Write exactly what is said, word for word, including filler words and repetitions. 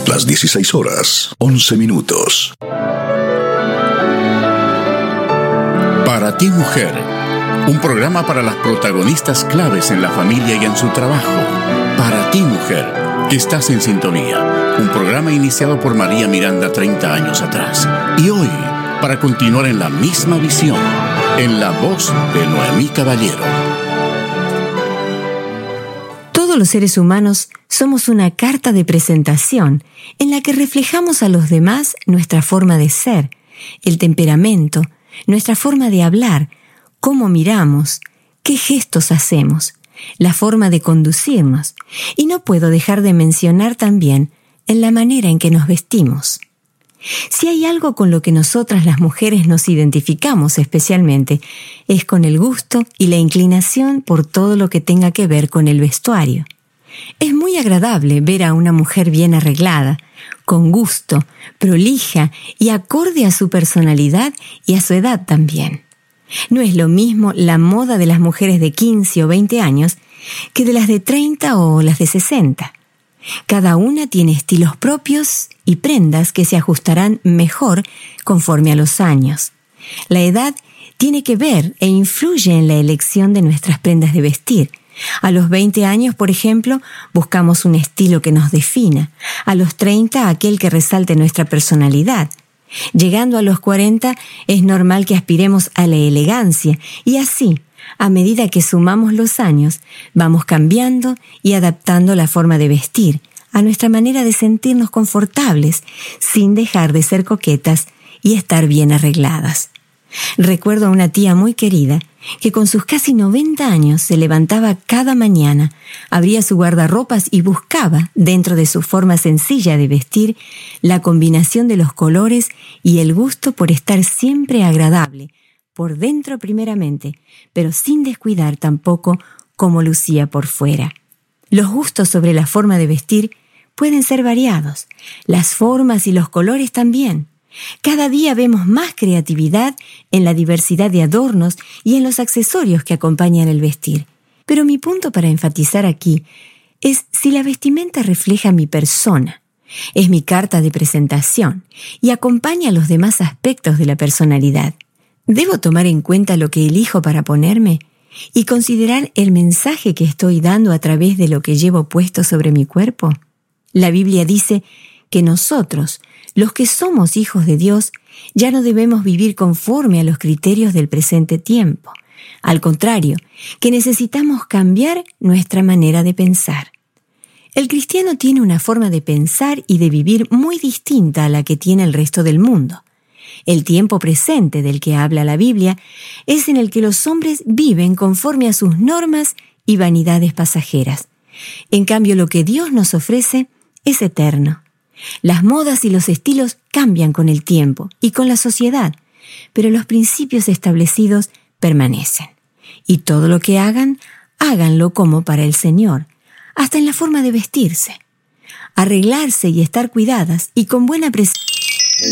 Las dieciséis horas, once minutos. Para ti, mujer, un programa para las protagonistas claves en la familia y en su trabajo. Para ti, mujer, que estás en sintonía. Un programa iniciado por María Miranda treinta años atrás. Y hoy, para continuar en la misma visión, en la voz de Noemí Caballero. Todos los seres humanos somos una carta de presentación en la que reflejamos a los demás nuestra forma de ser, el temperamento, nuestra forma de hablar, cómo miramos, qué gestos hacemos, la forma de conducirnos, y no puedo dejar de mencionar también en la manera en que nos vestimos. Si hay algo con lo que nosotras las mujeres nos identificamos especialmente, es con el gusto y la inclinación por todo lo que tenga que ver con el vestuario. Es muy agradable ver a una mujer bien arreglada, con gusto, prolija y acorde a su personalidad y a su edad también. No es lo mismo la moda de las mujeres de quince o veinte años que de las de treinta o las de sesenta. Cada una tiene estilos propios y prendas que se ajustarán mejor conforme a los años. La edad tiene que ver e influye en la elección de nuestras prendas de vestir. A los veinte años, por ejemplo, buscamos un estilo que nos defina. A los treinta, aquel que resalte nuestra personalidad. Llegando a los cuarenta, es normal que aspiremos a la elegancia, y así, a medida que sumamos los años, vamos cambiando y adaptando la forma de vestir a nuestra manera de sentirnos confortables, sin dejar de ser coquetas y estar bien arregladas. Recuerdo a una tía muy querida que con sus casi noventa años se levantaba cada mañana, abría su guardarropas y buscaba, dentro de su forma sencilla de vestir, la combinación de los colores y el gusto por estar siempre agradable, por dentro primeramente, pero sin descuidar tampoco cómo lucía por fuera. Los gustos sobre la forma de vestir pueden ser variados, las formas y los colores también. Cada día vemos más creatividad en la diversidad de adornos y en los accesorios que acompañan el vestir. Pero mi punto para enfatizar aquí es si la vestimenta refleja mi persona, es mi carta de presentación y acompaña los demás aspectos de la personalidad. ¿Debo tomar en cuenta lo que elijo para ponerme y considerar el mensaje que estoy dando a través de lo que llevo puesto sobre mi cuerpo? La Biblia dice que nosotros, los que somos hijos de Dios, ya no debemos vivir conforme a los criterios del presente tiempo. Al contrario, que necesitamos cambiar nuestra manera de pensar. El cristiano tiene una forma de pensar y de vivir muy distinta a la que tiene el resto del mundo. El tiempo presente del que habla la Biblia es en el que los hombres viven conforme a sus normas y vanidades pasajeras. En cambio, lo que Dios nos ofrece es eterno. Las modas y los estilos cambian con el tiempo y con la sociedad, pero los principios establecidos permanecen. Y todo lo que hagan, háganlo como para el Señor, hasta en la forma de vestirse. Arreglarse y estar cuidadas y con buena presencia